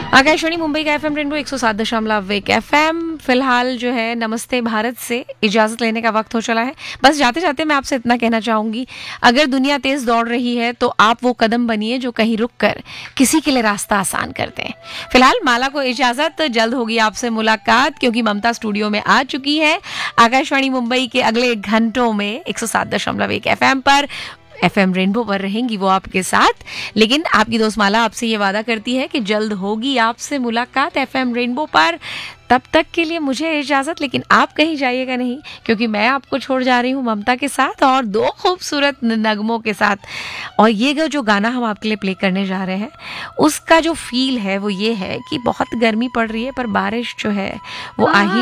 आकाशवाणी मुंबई का FM rainbow 107.1 FM फिलहाल जो है नमस्ते भारत से इजाजत लेने का वक्त हो चला है। बस जाते जाते मैं आपसे इतना कहना चाहूंगी, अगर दुनिया तेज दौड़ रही है तो आप वो कदम बनिए जो कहीं रुक कर किसी के लिए रास्ता आसान कर दें। फिलहाल माला को इजाजत, जल्द होगी आपसे मुलाकात क्योंकि ममता स्टूडियो में आ चुकी है आकाशवाणी मुंबई के अगले घंटों में 107.1 एफएम पर, एफएम रेनबो पर रहेंगी वो आपके साथ। लेकिन आपकी दोस्त माला आपसे ये वादा करती है कि जल्द होगी आपसे मुलाकात एफएम रेनबो पर। तब तक के लिए मुझे इजाजत, लेकिन आप कहीं जाइएगा नहीं क्योंकि मैं आपको छोड़ जा रही हूँ ममता के साथ और दो खूबसूरत नगमों के साथ। और ये जो गाना हम आपके लिए प्ले करने जा रहे हैं उसका जो फील है वो ये है कि बहुत गर्मी पड़ रही है पर बारिश जो है वो आ ही